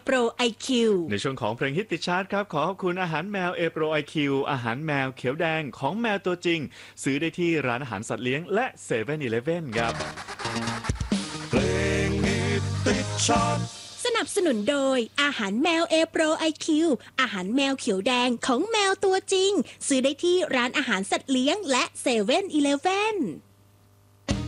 Pro IQ ในช่วงของเพลงฮิตติดชาร์ตครับขอขอบคุณอาหารแมว A Pro IQ อาหารแมวเขียวแดงของแมวตัวจริงซื้อได้ที่ร้านอาหารสัตว์เลี้ยงและ7-Eleven ครับเพลงฮิตติดชาร์ตสนับสนุนโดยอาหารแมว A Pro IQ อาหารแมวเขียวแดงของแมวตัวจริงซื้อได้ที่ร้านอาหารสัตว์เลี้ยงและ7-Eleven